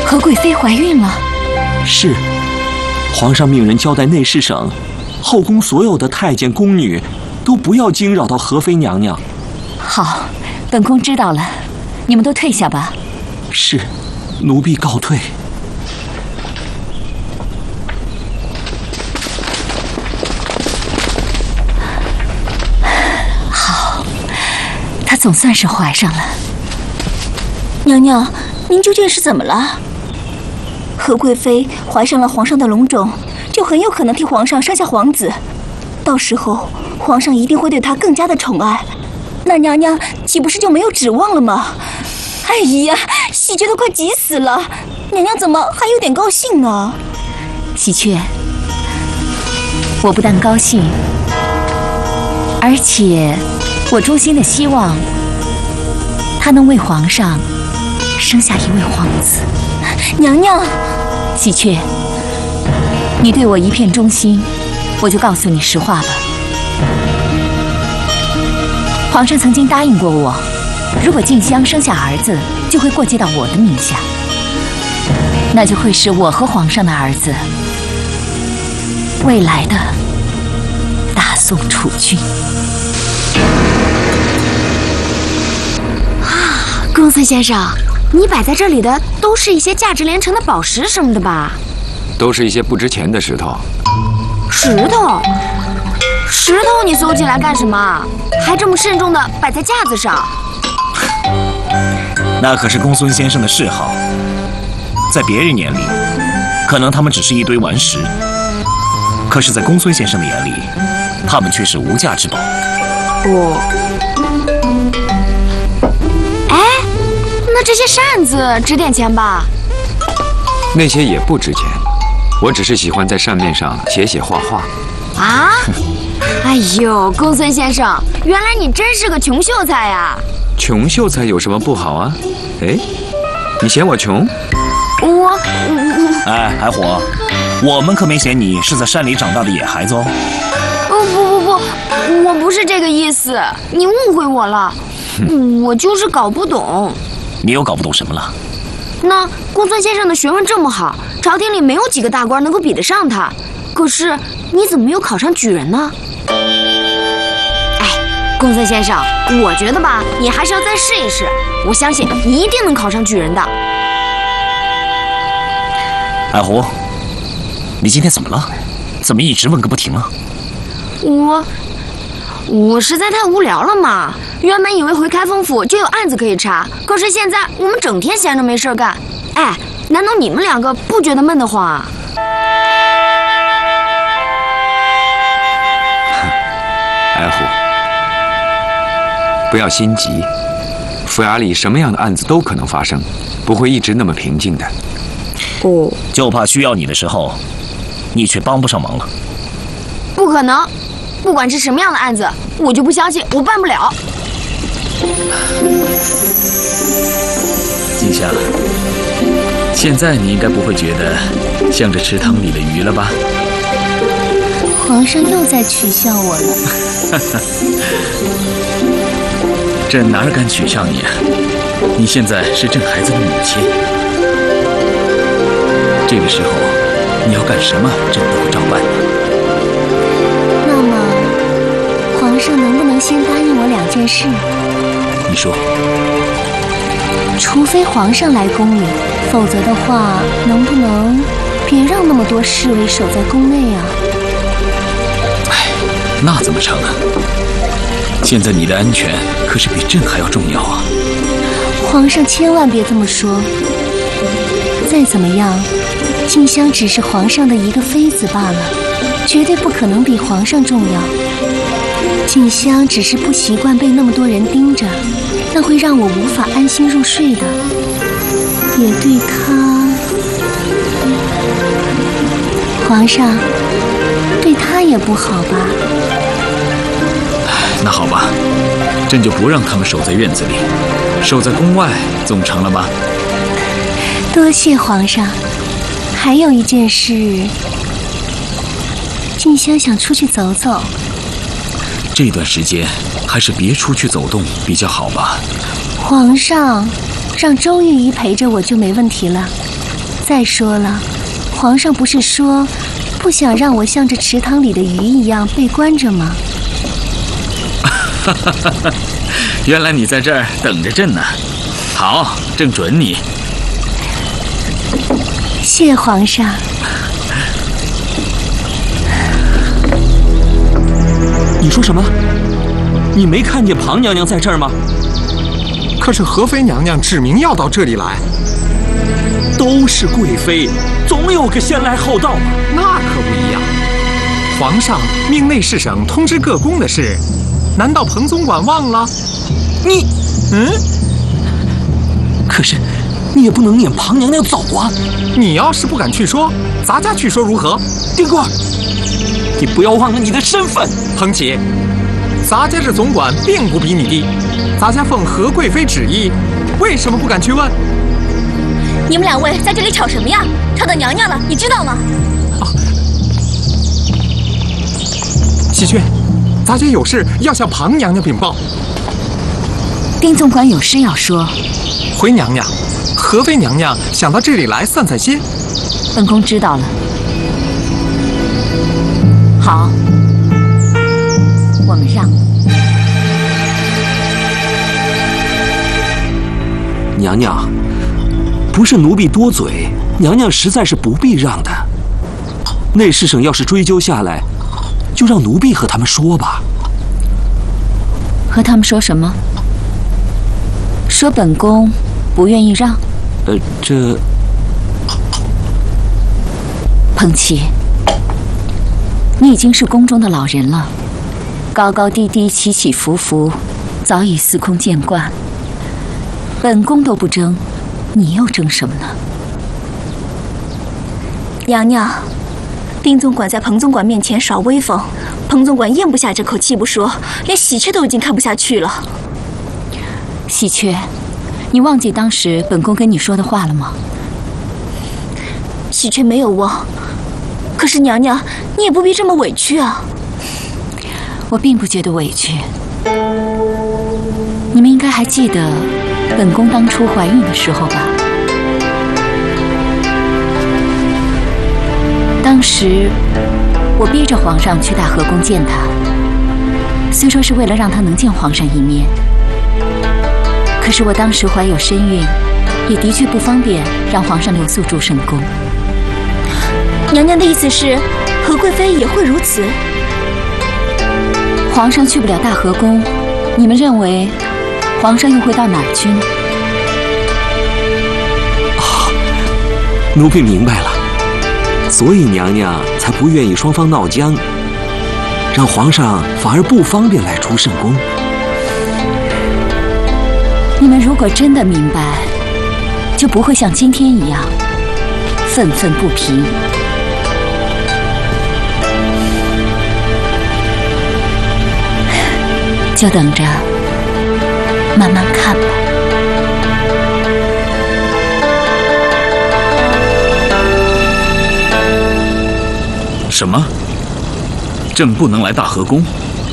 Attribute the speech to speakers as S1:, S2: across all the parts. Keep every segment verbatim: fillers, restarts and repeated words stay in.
S1: 何贵妃怀孕了。
S2: 是，皇上命人交代内侍省，后宫所有的太监宫女都不要惊扰到何妃娘娘。
S1: 好，本宫知道了，你们都退下吧。
S2: 是，奴婢告退。
S1: 好，她总算是怀上了。
S3: 娘娘，您究竟是怎么了？何贵妃怀上了皇上的龙种，就很有可能替皇上生下皇子，到时候皇上一定会对她更加的宠爱，那娘娘岂不是就没有指望了吗？哎呀，喜鹊都快急死了，娘娘怎么还有点高兴呢？
S1: 喜鹊，我不但高兴，而且我衷心的希望她能为皇上生下一位皇子。
S3: 娘娘，
S1: 喜鹊，你对我一片忠心，我就告诉你实话吧。皇上曾经答应过我，如果静香生下儿子，就会过继到我的名下，那就会是我和皇上的儿子，未来的大宋储君。
S4: 啊，公孙先生，你摆在这里的都是一些价值连城的宝石什么的吧？
S5: 都是一些不值钱的石头。
S4: 石头？石头你搜进来干什么？还这么慎重的摆在架子上？
S6: 那可是公孙先生的嗜好，在别人眼里，可能他们只是一堆顽石，可是，在公孙先生的眼里，他们却是无价之宝。
S4: 哦。哎，那这些扇子值点钱吧？
S5: 那些也不值钱，我只是喜欢在扇面上写写画画。
S4: 啊？哎呦，公孙先生，原来你真是个穷秀才呀！
S5: 穷秀才有什么不好啊？哎，你嫌我穷？
S4: 我我
S6: 哎，海火，我们可没嫌你是在山里长大的野孩子哦。
S4: 哦不不不，我不是这个意思，你误会我了。我就是搞不懂。
S6: 你又搞不懂什么了？
S4: 那公孙先生的学问这么好，朝廷里没有几个大官能够比得上他。可是你怎么没有考上举人呢？哎，公孙先生，我觉得吧，你还是要再试一试。我相信你一定能考上举人的。
S6: 海湖，你今天怎么了？怎么一直问个不停啊？
S4: 我我实在太无聊了嘛。原本以为回开封府就有案子可以查，可是现在我们整天闲着没事干。哎，难道你们两个不觉得闷得慌啊？
S5: 爱护，不要心急，府衙里什么样的案子都可能发生，不会一直那么平静的。
S4: 哦，
S6: 就怕需要你的时候，你却帮不上忙了。
S4: 不可能，不管是什么样的案子，我就不相信我办不了。
S7: 静香，现在你应该不会觉得像这池塘里的鱼了吧？
S3: 皇上又在取笑我了。
S7: 朕哪敢取笑你啊！你现在是朕孩子的母亲，这个时候你要干什么，朕都会照办的。
S3: 那么，皇上能不能先答应我两件事？
S7: 你说。
S3: 除非皇上来宫里，否则的话，能不能别让那么多侍卫守在宫内啊？
S7: 那怎么成啊？现在你的安全可是比朕还要重要啊！
S3: 皇上千万别这么说。再怎么样，静香只是皇上的一个妃子罢了，绝对不可能比皇上重要。静香只是不习惯被那么多人盯着，那会让我无法安心入睡的，也对她，皇上对她也不好吧？
S7: 那好吧，朕就不让他们守在院子里，守在宫外总成了吧？
S3: 多谢皇上。还有一件事，静香想出去走走。
S7: 这段时间还是别出去走动比较好吧？
S3: 皇上，让周御医陪着我就没问题了。 再说了，皇上不是说不想让我像这池塘里的鱼一样被关着吗？
S7: 原来你在这儿等着朕呢。好，正准你。
S3: 谢皇上。
S2: 你说什么？你没看见庞娘娘在这儿吗？
S8: 可是和妃娘娘指明要到这里来。
S2: 都是贵妃，总有个先来后到嘛。
S8: 那可不一样。皇上命内侍省通知各宫的事，难道彭总管忘了？
S2: 你，
S8: 嗯？
S2: 可是，你也不能撵庞娘娘走啊！
S8: 你要是不敢去说，咱家去说如何？
S2: 丁官，你不要忘了你的身份。
S8: 彭启，咱家这总管并不比你低，咱家奉何贵妃旨意，为什么不敢去问？
S3: 你们两位在这里吵什么呀？吵到娘娘了，你知道吗？
S8: 啊，喜鹊，咱家有事要向庞娘娘禀报。
S1: 丁总管有事要说。
S8: 回娘娘，和妃娘娘想到这里来散散心。
S1: 本宫知道了。好，我们让。
S2: 娘娘，不是奴婢多嘴，娘娘实在是不必让的。内侍省要是追究下来，就让奴婢和他们说吧。
S1: 和他们说什么？说本宫不愿意让？
S2: 呃，这……
S1: 彭琪，你已经是宫中的老人了，高高低低、起起伏伏，早已司空见惯。本宫都不争，你又争什么呢？
S3: 娘娘，丁总管在彭总管面前耍威风，彭总管咽不下这口气不说，连喜鹊都已经看不下去了。
S1: 喜鹊，你忘记当时本宫跟你说的话了吗？
S3: 喜鹊没有忘，可是娘娘，你也不必这么委屈啊。
S1: 我并不觉得委屈。你们应该还记得本宫当初怀孕的时候吧？当时我逼着皇上去大和宫见他，虽说是为了让他能见皇上一面，可是我当时怀有身孕，也的确不方便让皇上留宿祝圣宫。
S3: 娘娘的意思是，何贵妃也会如此？
S1: 皇上去不了大和宫，你们认为皇上又会到哪儿去呢？
S2: 啊，奴婢明白了，所以娘娘才不愿意双方闹僵，让皇上反而不方便来出圣宫。
S1: 你们如果真的明白，就不会像今天一样愤愤不平。就等着慢慢看吧。
S7: 什么？朕不能来大和宫？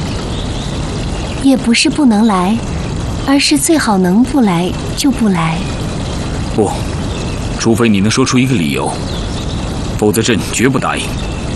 S3: 也不是不能来，而是最好能不来就不来。
S7: 不，除非你能说出一个理由，否则朕绝不答应。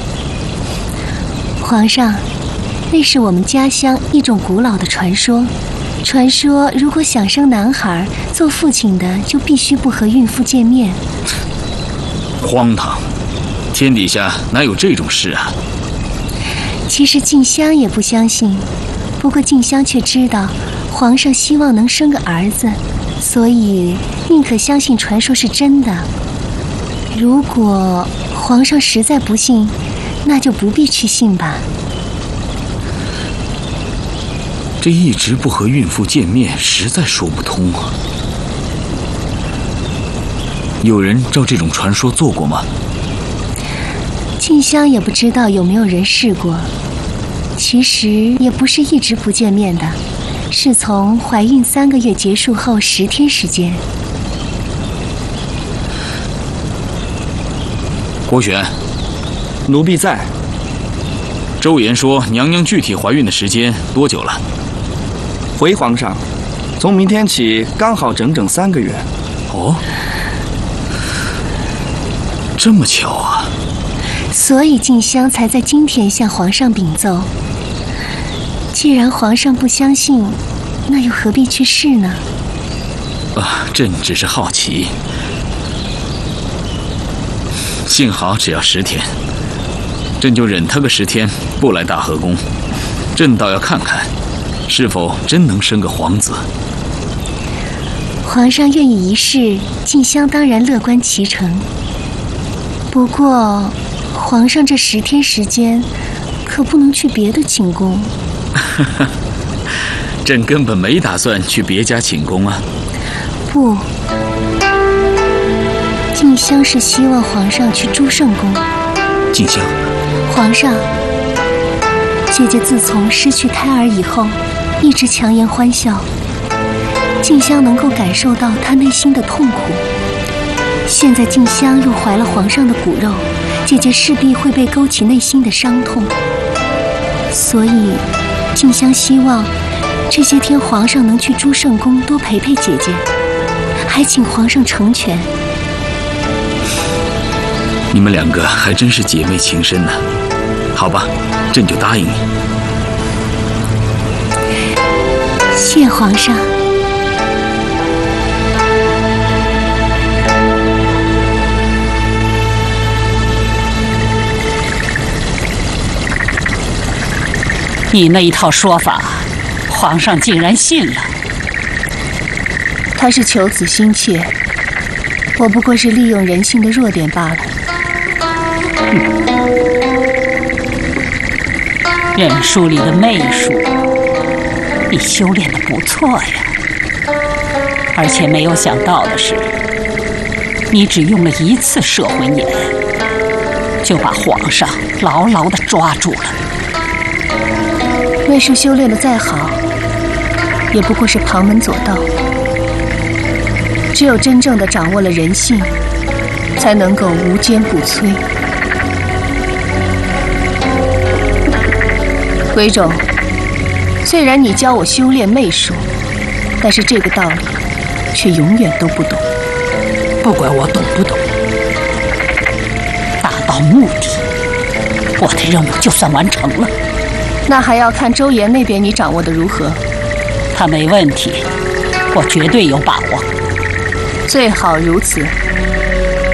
S3: 皇上，那是我们家乡一种古老的传说。传说如果想生男孩，做父亲的就必须不和孕妇见面。
S7: 荒唐！天底下哪有这种事啊？
S3: 其实静香也不相信，不过静香却知道，皇上希望能生个儿子，所以宁可相信传说是真的。如果皇上实在不信，那就不必去信吧。
S7: 这一直不和孕妇见面，实在说不通啊。有人照这种传说做过吗？
S3: 静香也不知道有没有人试过。其实也不是一直不见面的，是从怀孕三个月结束后十天时间。
S7: 国选，
S9: 奴婢在。
S7: 周言说，娘娘具体怀孕的时间多久了？
S9: 回皇上，从明天起刚好整整三个月。
S7: 哦， 这么巧啊！
S10: 所以静香才在今天向皇上禀奏。既然皇上不相信，那又何必去试呢？
S7: 啊，朕只是好奇。幸好只要十天，朕就忍他个十天不来大和宫。朕倒要看看，是否真能生个皇子。
S10: 皇上愿意一试，静香当然乐观其成。不过，皇上这十天时间，可不能去别的寝宫。
S7: 朕根本没打算去别家寝宫啊。
S10: 不，静香是希望皇上去朱圣宫。
S6: 静香，
S10: 皇上，姐姐自从失去胎儿以后，一直强颜欢笑。静香能够感受到她内心的痛苦。现在静香又怀了皇上的骨肉，姐姐势必会被勾起内心的伤痛。所以，静香希望这些天皇上能去朱圣宫多陪陪姐姐，还请皇上成全。
S7: 你们两个还真是姐妹情深呢。好吧，朕就答应你。
S10: 谢皇上。
S11: 你那一套说法，皇上竟然信了。
S10: 他是求子心切，我不过是利用人性的弱点罢了。
S11: 嗯，忍术里的媚术，你修炼的不错呀。而且没有想到的是，你只用了一次摄魂眼，就把皇上牢牢地抓住了。
S10: 媚术修炼的再好，也不过是旁门左道。只有真正的掌握了人性，才能够无坚不摧。鬼冢，虽然你教我修炼媚术，但是这个道理却永远都不懂。
S11: 不管我懂不懂，达到目的，我的任务就算完成了。
S10: 那还要看周岩那边你掌握的如何。
S11: 他没问题，我绝对有把握。
S10: 最好如此。